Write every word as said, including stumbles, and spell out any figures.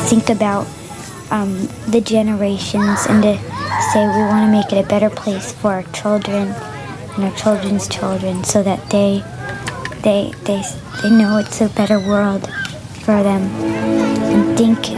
think about um, the generations and to say we want to make it a better place for our children and our children's children, so that they they they they know it's a better world for them, and think